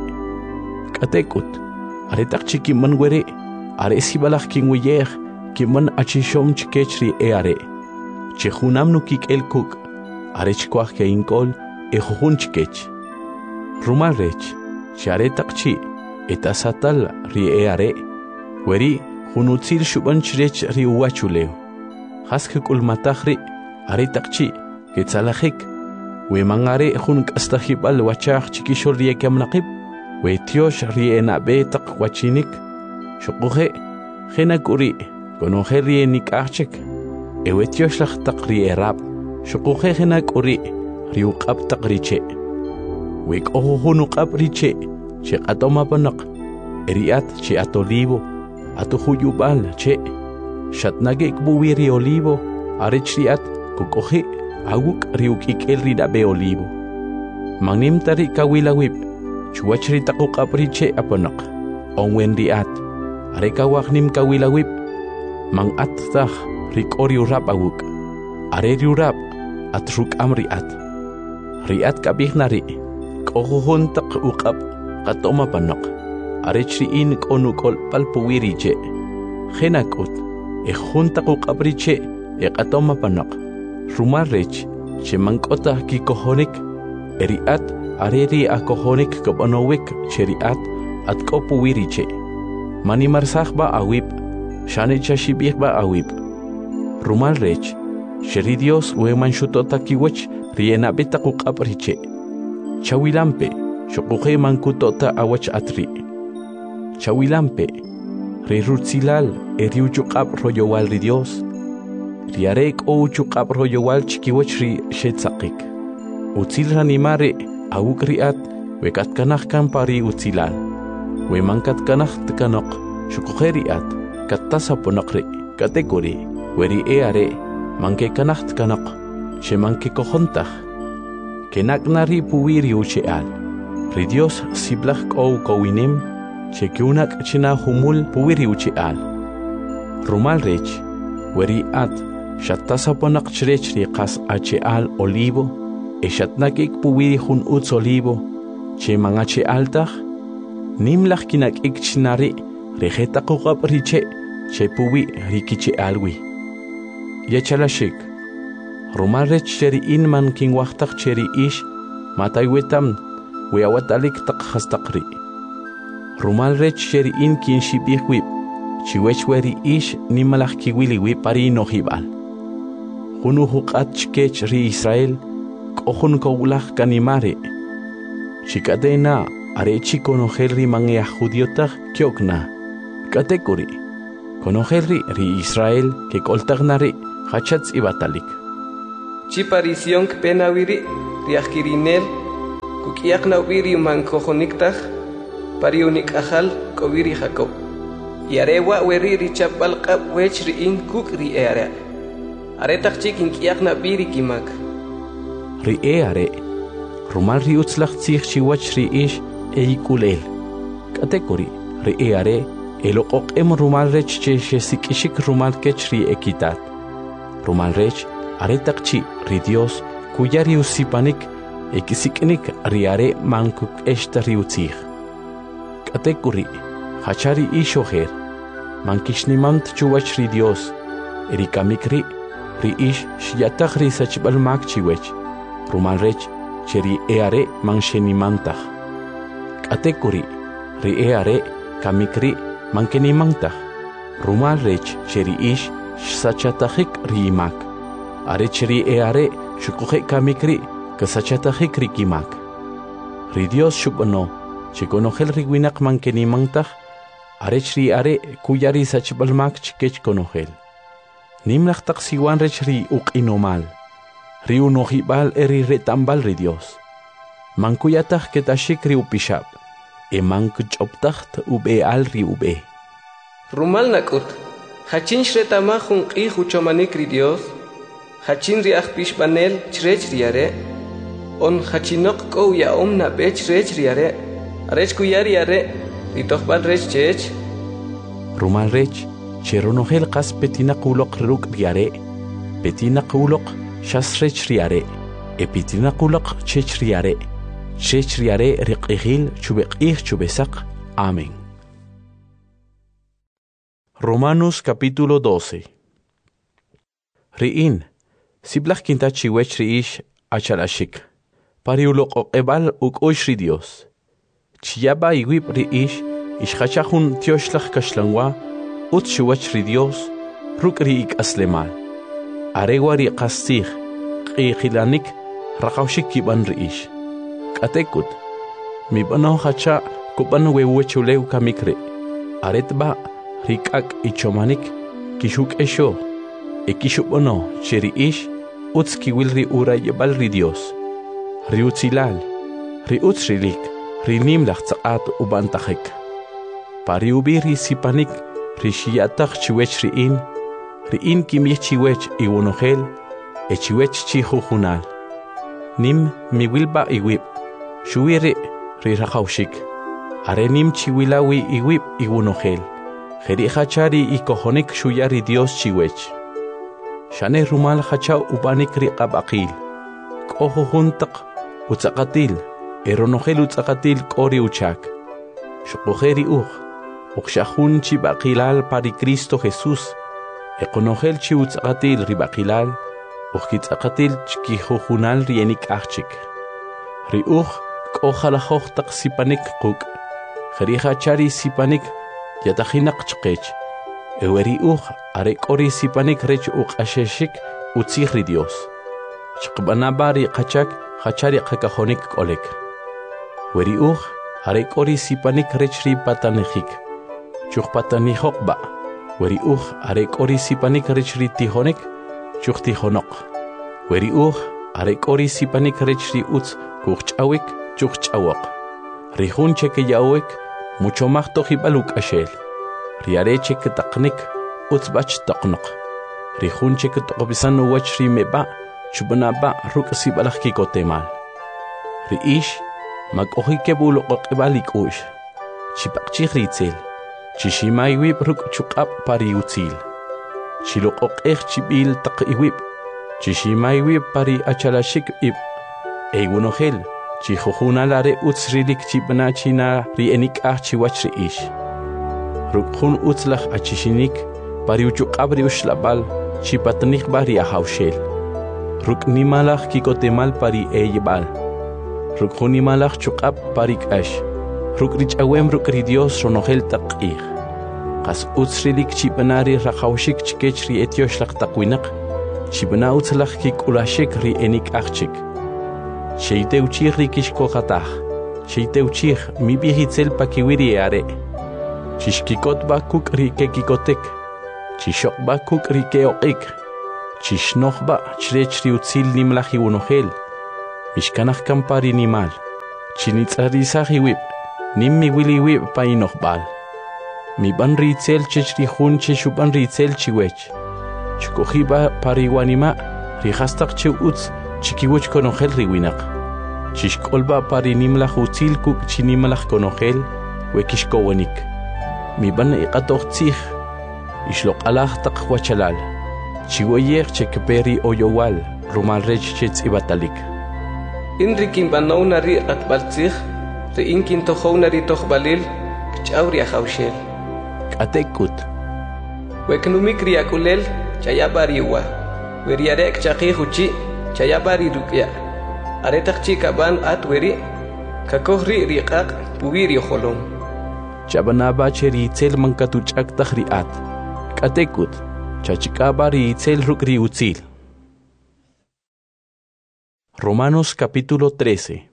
katekut aretak chikiman were are sibalach kin wiyer kiman achishom chkechri eare Chehunam nukik el kuk, arechkwach ke inkol, ejujunchkech. Rumalrech, charetakchi, etasatal rieare, weri, hunutzil shubanchrech riuachuleo. Haskekul matahri, aretakchi, ketzalajik, we mangare hunk astahibal wachach chikishor riekamnaqib, we tiosh rienabe tak wachinik, shukuhe, henakuri, konoje rienik archek. Ewetioslach takri erab, Shukuhenak uri, Riukab takriche. Wik ohunukab riche, Che atomapanak, Eriat che atolivo, Atuhuyubal che, Shatnagek buwiri olivo, Arichriat, Kukohe, Awuk riukik el ridabe olivo. Magnim tari kawilawib, Chuachri takukab riche apanak, Onwen riat, Arekawaknim kawilawib, Mang at tach. Rik oriurap awuk, areriurap, atruk amriat. Riat kabihnari, kohuntak ukap, katoma panok, arechriin konukol palpuwiriche. Henakut, ejuntak ukabriche, ekatoma panok. Rumarrech, chemankota kikohonik, eriat, areri akohonik kabanowik, cheriat, at kopuwiriche. Manimarsahba awip, shanechashibihba awip. Rumalrech, Sheridios weman shutota kiwech, riena betakuk apriche. Chawilampe, Shokuhe mankutota awach atri. Chawilampe, Rirutzilal, Eriuchukap royowal ridios. Riarek o uchukap royowal chikiwech ri shetzakik. Utzil ranimare, awukriat, wekat kanach kampari utzilal. Wemankat kanach tkanok, Shokuheriat, katasaponakri, kategori. Weri eare, manke kanacht kanak, she manke kohontach. Kenak nari puwiri ucheal. Ridios siblach ou kowinim, che kiunak china humul puwiri ucheal. Rumalrech, weri at, shatasaponak chrech riqas acheal olivo, e shatnakik puwiri hun uts olivo, che mangache altach, nimlach kinak ik chinari, rejetakukap riche, che puwi rikiche alwi. Yachalashik Rumarech cheri inman king wachtak cheri ish mataywetam weawatalik tak hastakri Rumarech cheri in kin shibih wip chiwechweri ish nimalach kiwili wip pari no hibal Hunu hukat chkech ri Israel kohun kowlach kanimare Chikadena arechi konohel ri mangea judiotach kyokna Katekuri Conogel ri Israel que coltagnari hachats ibatalik. Chiparición penawiri riakirinel kukiaknawiri mankojoniktaj pariunik ajal kobiri Jacob. Yarewa weri richapal qab wech riin kuk riere. Aretak chikin kiakna biri kimak. Riere rumal riutzlach tzich chiwach riish eikulel. Katekori riere eloqoq rumal rech che sikishik rumal kech ri ekitat. Rumal rech aretak chi ri Dios kuya riusipanik ekisiknik riare mankuk eshta riutzich. Katekori hachari ishoher mankishnimant chuwach ri Dios erikamikri ri ish shiatach ri sachbal mak chiwech rumal rech cheri eare manshenimantach katekuri ri eare kamikri mankenimantach rumal rech cheri ish sachatachik ri imak are cheri eare shukuhe kamikri kasachatachik ri kimak ri Dios shubano chikonogel ri winak mankenimantach arech ri are kuyari sachbal mak chikech konogel nimlach taksiwan rech ri uqinomal ri unohibal eri retambal ri Dios mankuyatach ketashik ri upishab mankuchoptacht ube al ri ube Rumal nakut hachin shretamajun qi huchomanik ri Dios hachin ri akpish panel chrech riare on hachinok ko ya omna bech rech riare arech kuyari are ri tohbal rech chech Rumal rech cheronogel qas petina qulok ruk riare petina qulok shasrech riare epitina qulok chech riare riqihil chubeqih chubesaq amén. Romanos capítulo 12. Riin siblach kinta chiwech riish achalashik pariulok ebal ukosh ri Dios chiyaba iwib riish ishachahun tioshlach kashlangwa ut chiwech ri Dios ruk riik aslemal arewari qastig qiqilanik raqawshik kiban riish Katekut, mi bano hacha kuban wewechuleu kamikre. Aretba rikak ichomanik kishuk esho. Ekishubono cheri ish utski wilri ura yebal ri Dios. Riutzilal, riutzrilik, rinimlach tsaat ubantahek. Pariubiri sipanik rishiatach chiwech riin kimich chiwech iwonogel, echiwech chihujunal. Nim mi wilba iwib. Shuire ri raqawshik arenim chiwilawi iwib iwunogel jeri hachari ikohonik shuyari Dios chiwech shane rumal hacha ubanik ri qabaqil qoho huntaq utsaqatil eronogel utsaqatil qori uchak shuqojeri uqshahun chibaqilal pari Cristo Jesús eqonogel chi utsaqatil ri baqilal uqkitsaqatil chkihujunal rienik achik ri Ojalá hochtaq sipanik quk jeriha chari sipanik yatahinak chqech eweri are qori sipanik rech asheshik utzihri Dios chqbanabari qachak hachari qakahonik qolek weri are qori sipanik rech ri patanejik chuqpatani hoqba weri are qori sipanik rech ri tihonik chuqtihonoq weri are qori sipanik rech ri utz kuqchawik chuqchawaq rihun cheke yawek mucho más tojibaluk ashel riare cheke taqnik utzbach taqnaq rihun cheke toqbisan wach rimeba chubanaba rukasi balakki kotemal riish makohike buloqibalik ush chipaqchi ritzel chishimaiwib ruk chuqab pariutzil chiloqoqej chibil taqiwib chishimaiwib pari achalashik ib eigunogel chihujunalare utzrilik chibna china rienik chiwach riish rukhun utzlach achishinik pariuchuk abri ushlabal chipatnik bari ahawshel ruknimalach kikotemal pari eyebal rukhunimalach chukab parik ash rukrich awem rukri Dios ronogel taqih qas utzrilik chibnari rahawshik chikechri etioshlaq taqwinaq chibna utzlach kikulashik rienik achik Sheiteuchir rikishko hatach, Sheiteuchir mi viejitzel pakiwiri are. Shishkikot bakuk rikekikotek, Chishokba kuk rikeoqik. Chishnokba chrech riutzil nimlaji unogel. Mishkanaj kampari nimal. Chinitzarizaji wip. Nimmi wili wip pa inokbal. Mi ban ritzel chechri hun cheshuban ritzel chiwech. Chukojiba pariwanima rihastak chiwutz chikiwech konogel riwinak. Chishkolba parinimlaj utzil kuk chinimlaj konogel wekishkowenik. Mi ban iqatoqtzij ishlok alaj tak huachalal. Chiwoyer chekperi oyowal rumal rech chetz ibatalik. Inrikin banaunari atbaltzij re inkin tohounari tohbalil kchauri ahaushel. Katekut. Weknumik riakulel chayabariwa. Weriarek chaqihuchi chayabari rukya. Aretak chikaban atweri kakohri riqaq pubiri holom. Chabanaba cheritzel mankatuchak tahriat. Katekut. Chachikabari itzel rukri utzil. Romanos capítulo 13.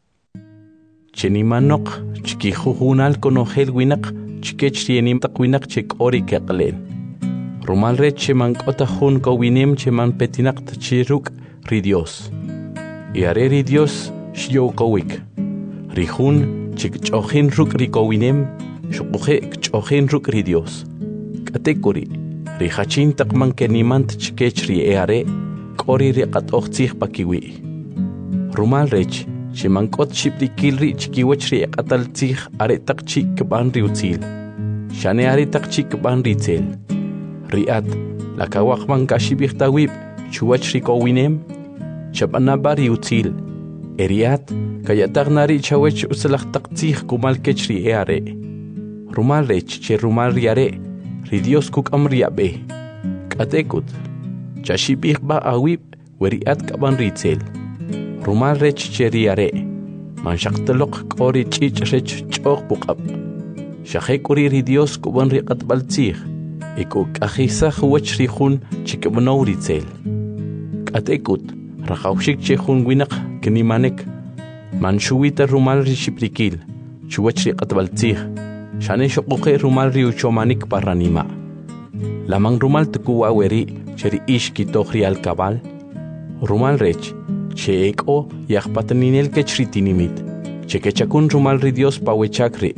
Chenimanok chikijujunal konogel winak chikechienim takwinak chek ori keqlen. Romal re cheman kotahun kowinem cheman petinak chiruk ri Dios. Iare ri Dios shio kowik. Rihun chik chochin ruk ri kowinem shukuhe chochin ruk ri Dios. Katekuri rihachin takman kenimant chikech ri eare kori ri qatoxtzih pakiwi. Rumal rech chemankot shipdikilri chikiwechri qataltzih aretak chik ban riutzil. Shane aretak chik ban ritzel. Riat lakawakman kashibirtawib chuwachri kowinem chabanaba riutzil. Eriat kayatagnari chawech usalaqtaqtzih kumal kechri eare. Rumal rech che rumal riare ri Dios kuk amriabe. Katekut chashibirba awib weriat kaban ritzel. Rumal rech cheriare. Manshaktelok kori chich rech chok bukab. Shahekuri ri Dios kuban riqat baltzih. Iko kahisa huwech rihun chikabnow ritzel. Katekut rakawshik chehun winak kenimanek. Manshuwita rumal rishiplikil. Chuwech riqat baltzih. Shane shokuke rumal riuchomanik paranima. Lamang rumal tukuwa weri cheri ishki tohri al kabal. Rumal rech Cheeko yahpataninel kechritinimit. Chekechakun rumal ri Dios pawechakri.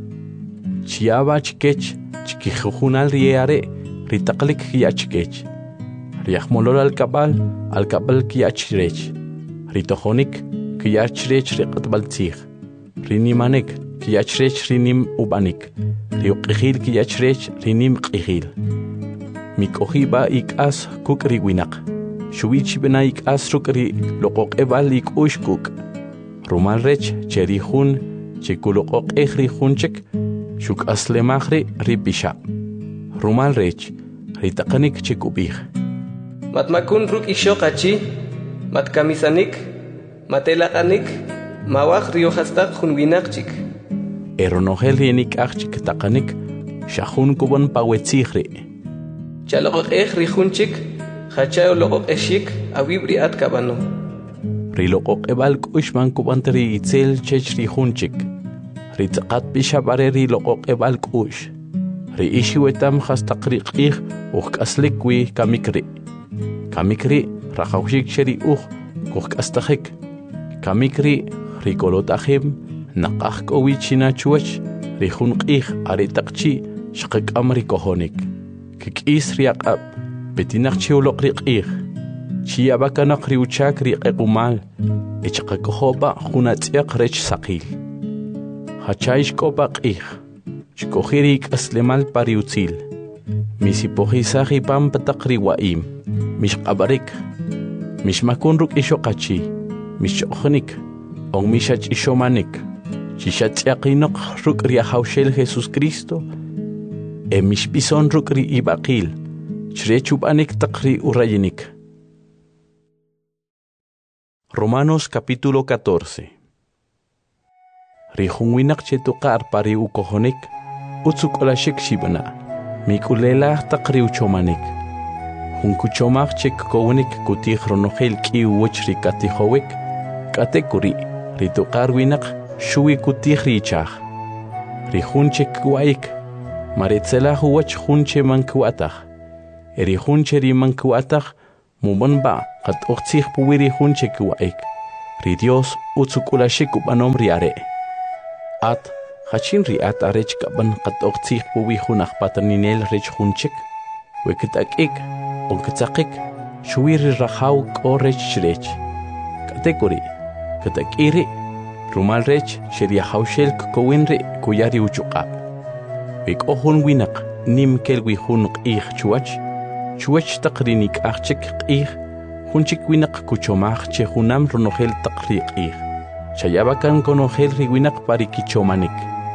Chiaba chikech chikijujunal rieare ritaklik kiachkech. Riahmolol al kabal kiachrech. Ritohonik kiachrech riqatbaltzih. Rinimanek kiachrech rinim ubanik. Riuqihil kiachrech rinim qihil. Mikohiba ikas kuk riwinak. Shuichi benaik asrukri loqoq ebalik ushkuk. Rumal rech cherihun chikuloqoq ehrihunchek shuk aslemahri ripisha. Rumal rech ritaqanik chikubih. Matmakun ruk ishoqachi matkamisanik matelaqanik mawaq riohastaq hunwinaqchik. Eronogel yenik achik taqanik shahun kubon pawetzihri. Chaloqoq ehrihunchik Hachayo loqoq eshik awibri atkabano. Riloqoq ebal kushman kubantri itzel chechri hunchik. Ritaqat bishabare riloqoq ebal kush. Ri ishiwetam hastaqri qih uqaslikwi kamikri. Kamikri raqawshik cheri kuqastajik. Kamikri rikolotahim naqaq kowichina chuwach rihun qih aritaqchi shaqaq amri kohonik. Kikis riaqab Betinak chiulok riqih. Chiabakanak riuchak riqumal. Echqakohoba hunatiak rech saqil. Hachaish koba qih. Chkohirik aslemal pariutzil. Misipohisahi pampatakri waim. Mishqabarik. Mishmakunruk ishoqachi. Mishokhonik. On mishach ishomanik. Chishatiakinok ruk riahaushel Jesus Cristo. Mishpison ruk ri ibaqil. Chrechubanik takri urayinik. Romanos capítulo 14. Rihunwinak chetukar pari ukohonik, utsukolashik shibana, mikulela takri uchomanik. Hunkuchomak chek kowenik kutih ronogel ki uwechri katihowik, katekuri, ritukar winak shui kutih richah. Rihunchek waik, maritzelah uwech hunche mankuatah. erihun cheri mankuatach mumon ba qat oqtsih puwiri hun chekuaik ri Dios utsukulashik ubanom riare at hachin riat arech kaban qat oqtsih puwi hunach pataninel rech hunchik wekitakik onkitzakik shuwiri rahaw korech chrech katekuri katakiri rumal rech sheria hawshel kowinri kuyari uchuqap wik ohun winak nim kelwi hun qih chuach taqrinik achik qih hunchik winak kuchomach che hunam ronohel taqriq qih chayabakan konohel riwinak parikichomanik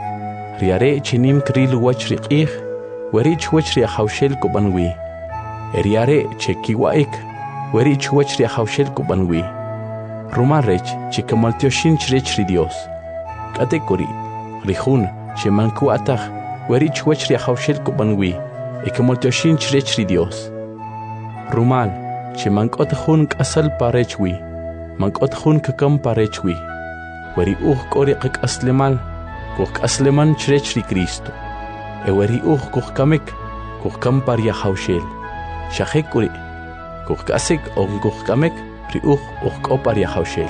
riare chinim kril wach riqih werich wach ri hawshel kubanwi eriare chekiwaik werich wach ri hawshel kubanwi rumarech chikamaltioshin chrech ri Dios katekuri rihun chemanku atach werich wach ri hawshel kubanwi ikamaltioshin chrech ri Dios rumal chemankot hun kasal parechwi mankot hun kakam parechwi weri kori aslemal asleman chrech ri Cristo eweri kamik kam paria hawshel shahekuri kasik kamek ri paria hawshel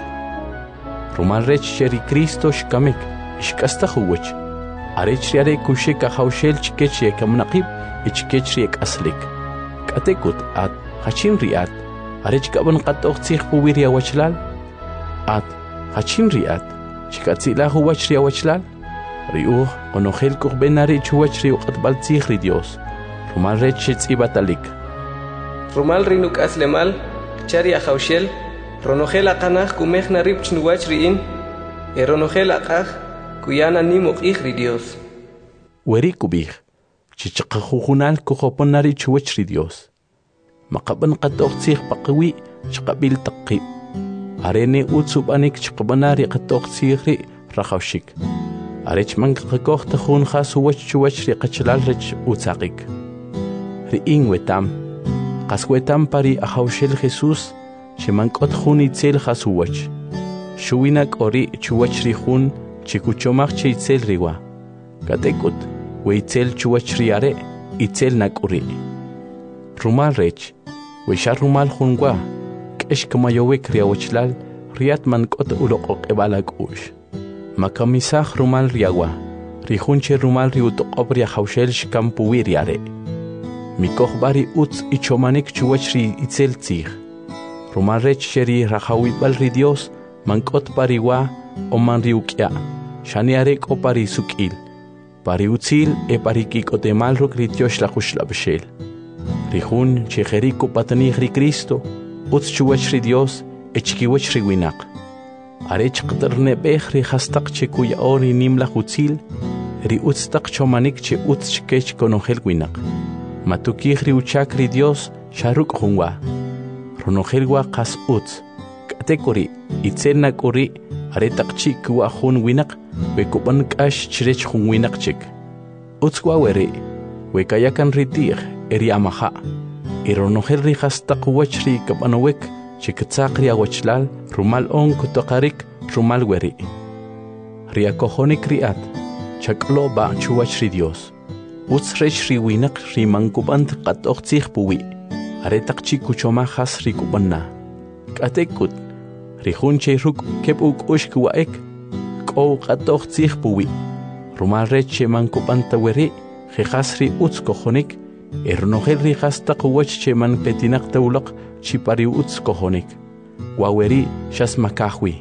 rumal rech sheri Cristo shkamik ishkasta huwach arech riare kushika hawshel chkech kamnaqib ichkech ri aslik katekut at hachin riat arech kaban qatoq tsikh puwiria wachlal at hachin riat chikatsila huwach ri wachlal riuh onohel benari chuwach ri qatbal tsikh ri Dios rumal rech tsibatalik rumal rinuk aslemal chari hawshel ronohel aqanaj kumejna rib chnuwach riin ronohel aqaj kuyana nimuq ri Dios weri kubij chichaqajunal kujoponari chuwach ri Dios maqaban qatoq tsikh paqwi chqabil taqib arene utsubanik chqbanari qatoq tsikh ri rahawshik arech man qakoq tajun khasuwach chuwach ri qachlal rech utsaqik ri ingwetam qaswetam pari ahawshel Jesus chemankot jun itzel khasuwach shuwinak ori chuwach ri jun chikuchomach chitzel riwa katekut weitzel chuwach ri are itzel nakuri rumal rech wishar rumal junwa kesh kamayowek riawachlal riat mankot uloqoq ebalak ush makamisaj rumal riawa rihunche rumal riutoqob ri hawshel shkampu wiriare mikoh bari utz ichomanik chuwach ri itzel tsikh rumal rech sheri rahawibal ri Dios mankot pariwa o man riukya shaniare ko pari sukil pari utzil parikikotemal ruk ri Dios la khushla rihun chejeriko patanih ri Cristo utz chuwach ri Dios echkiwach ri winak arech qterne bej ri hastaq chekuya ori nimla utzil ri utz taq chomanik che utz chkech konohel winak matukih ri uchak ri Dios sharuk junwa ronohelwa qas utz katekuri itzelna kuri aretaq chikwa jun winak bekuban kash chrech jun winak chik utzwa weri wekayakan ritih eri amaha ironohel ri hastaq wach ri kabanowek chiktzaq ri awachlal rumal on kutoqarik rumal weri riakohonik riat chaklo ba chuwach ri Dios utz rech ri winak ri mankubant qatoq tsikh puwi aretaq chikuchoma khas ri kubanna katekut ri hunche ruk kep ush kuwaek ko qatoq tsikh puwi rumal rech mankubanta weri khas ri utz kohonik ernohel ri hastaq wach cheman petinak tawlaq chipari utz kohonik waweri shasmakahwi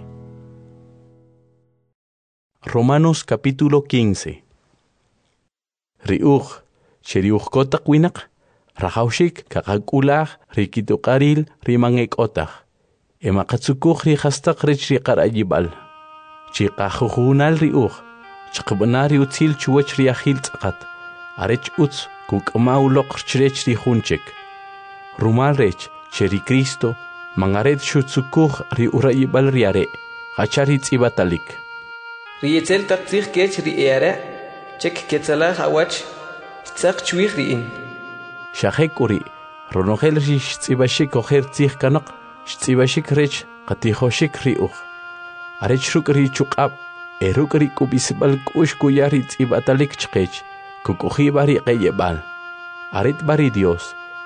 Romanos capítulo 15 Riuj cheriuj kotak winak rahawshik kaqakulaj rikituqaril rimangek otaq emaqatsukuj ri hastaq rech ri qarayibal chiqajujunal riuj chqbanari utzil chuwach ri ajil tzaqat arech utz kuk'mauloq chrech ri junchek rumal rech cheri Cristo mangaret shutsukuj ri urayibal riare hachari tsibatalik riyetzel taqtsikh kech ri eare chek ketsalaj awach tzaq chwih riin shahekuri ronohel ri tsibashik oher tsikh kanaq tsibashik rech qatijoshik riuj arech ruk ri chuqab eruk ri kubisbal kush kuyari tsibatalik chqech kukuji bari qayebal aret bari Dios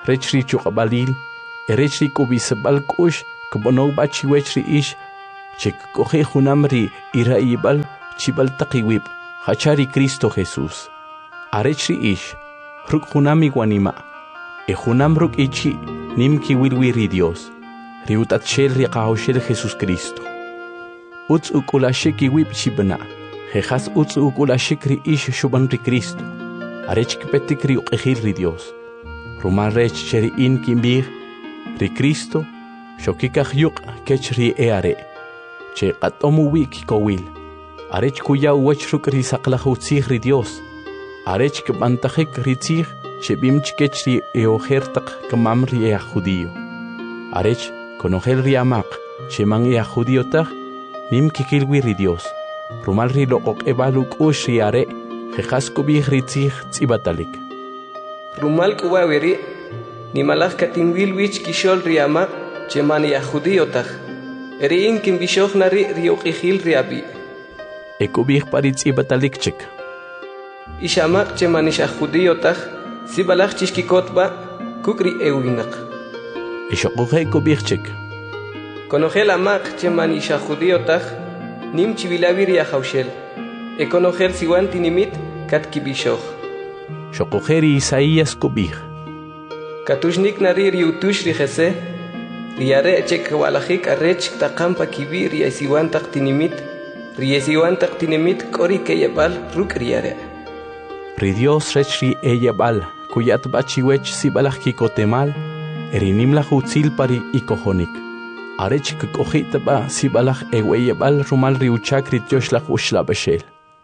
rech ri chuqabalil, erech ri kubisabal kush, kubonog bachi wech ri ish, chek kohe junam ri iraibal, chibal taqiwib, hachari Cristo Jesús. Arech ri ish, ruk junami guanima, junam ruk ichi, nim ki wilwiri Dios, riutat shel ri qahoshel Jesús Cristo. Uts ukulashik iwib chibana, jejas uts ukulashik ri ish shuban ri Cristo, arech kipetik ri uqehil ri Dios. Rumal rech cheri in kimbir, ri Cristo, shokikaj yuk kech ri eare, che qatomu wi kikowil, arech kuya uwech ruk ri saqlajutzig ri Dios, arech kibantajik ri tzig, che bimchkech ri eojertak kamam ri ea judío. Arech konogel ri amak, che man ea judío tak, nim kikilwi ri Dios, rumal ri loqok ebaluk ush ri are, jejas kubih ri tzig tzibatalik. Rumal kuwawiri, ni malach katinwil wich kishol riama, cheman ya judíotach. Eri in kim bishoch nari riuqihil riabi. Ekubih paritz ibatalikchik. Ishamak cheman isha judíotach, si balach chishkikotba, kukri ewinak. Ishokuhe ekubihchik. Konogel amak cheman isha judíotach, nim chivilaviri ahaushel. Ekonogel siwan tinimit kat kibishoch. Shokujeri Isaías kubih. Katushnik nari riutush rijese, riare chek walajik arech takampa kibi riesiwan taktinimit, riesiwan taktinimit kori keyabal ruk riare. Ri Dios rech ri eyabal, kuyat bachiwech si balaj kikotemal, erinim la hutzil pari ikohonik. Arech kukojitaba si balaj eweyabal rumal riuchak rityosh la ushla beshel.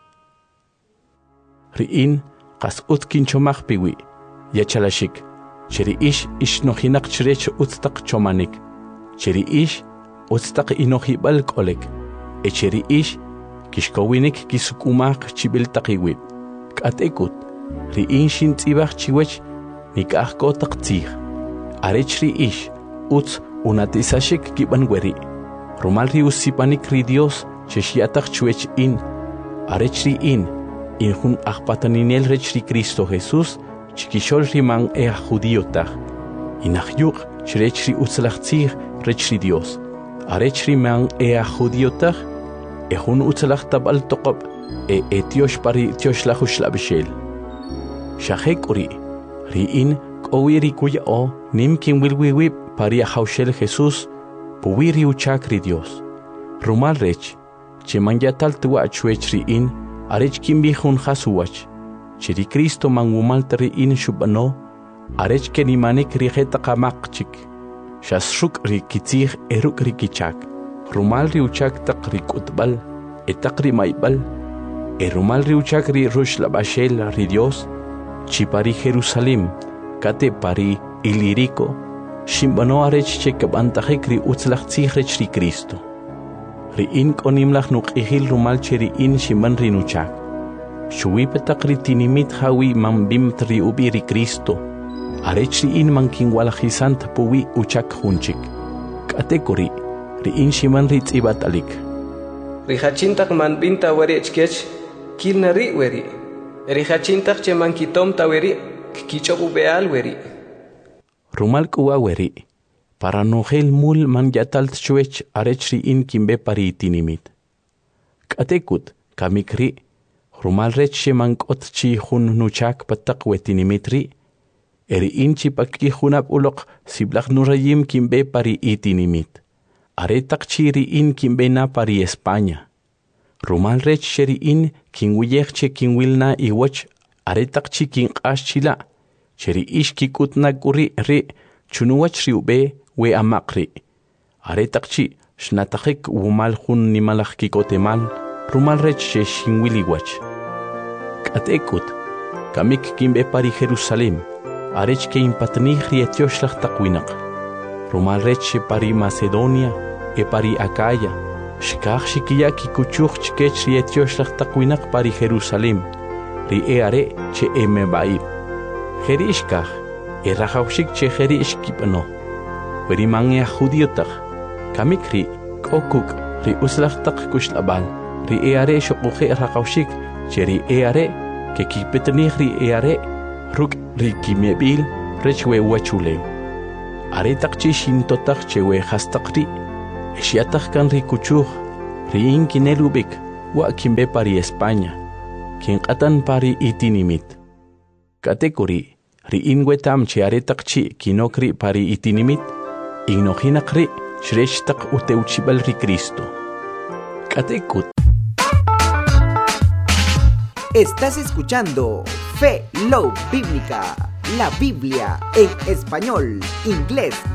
Riin qas utkin chomach piwi, yachalashik, cheri ish nohinak chrech utstaq chomanik, cheri ish utstaq inohibal kolek, cheri ish kishkowinik kisukumak chibil taqiwib, katekut, riin shin tzibach chiwech nikah kotak tzig, arech ri ish uts unatisashik kibanweri, rumal ri usipanik ri Dios cheshiatak chwech in, arech ri in jun ajpataninel rech ri Cristo Jesús, chikishol riman ea judíotach, inajyuk chrech ri utzlachtzig rech ri Dios, arech riman ea judíotach, jun utzlach tabal toqob, etiosh pari tiosh lajush labishel. Shahek uri, riin kowiri kuya o, nim kin wilwiwib pari ahaushel Jesús, puwiri uchak ri Dios. Rumal rech, cheman yatal tuwa chwech riin, arech kimbi jun hasuwach, chiri Cristo mangumal tari in shubano, arech kenimanik rijeta kamakchik, shasruk rikitzig eruk rikichak, rumal riuchak tak rikutbal, etak rimaibal, rumal riuchak ri rush labashel ri Dios, chipari Jerusalem, kate pari ilirico, shimbano arech chekabantajek ri utzlachtzig rech ri Cristo. Riin konimlach nuqihil rumal cheri in shiman rinuchak. Shuipetak ritinimit hawi mambim tri ubiri Cristo. Arech riin mankin walajisant puwi uchak hunchik. Katekori, riin shiman ritzibatalik. Rihachintak manbinta weri echkech, kilnari weri. Rihachintak chemankitom taweri, kichobu beal weri. Rumal kuwa weri. Para nogel mul man yatal chwech arech riin kimbe pari tinimit. Katekut, kamikri, rumal rech shemankot chi hun nuchak patak wetinimitri, riin chipaki hunap ulok siblak nurayim kimbe pari itinimit. Aretak chi riin kimbe na pari España. Rumal rech sheriin kinwiyech che kinwilna iwach, aretak chi kinqash chila, cheri ish kikutna kuri ri, chunuwach riube, we amakri. Aretakchi, shnatakik wumal hun nimalach kikotemal, rumal rech she shinwiliwach. Katekut, kamik kimbe pari Jerusalem, arech ke impatnih rietiosh takwinak. Rumal rech she pari Macedonia, pari Acaya, shkach shikia kikuchuch chkech rietiosh takwinak pari Jerusalem, ri eare che emebaib. Jerishkach, rajaushik che jerishkipano. Verimangya judíotach, kamikri, kokuk, ri uslachtak kushlabal, ri eare shokuche rakaushik, cheri eare, ke kipetnich ri eare, ruk ri kimebil, rechwe wachuleu. Aretak chishin totak chewe hastakri. Eshiatak kan rikuchuj. Riin kinelubik. Wa kimbe pari España. Kinqatan pari itinimit. Katekuri. Riin wetam che aretak chi kinokri pari itinimit. Ignohinakri. Shreshtak uteuchibal ri Cristo. Katekut. Estás escuchando Fe Love Bíblica, la Biblia en español, inglés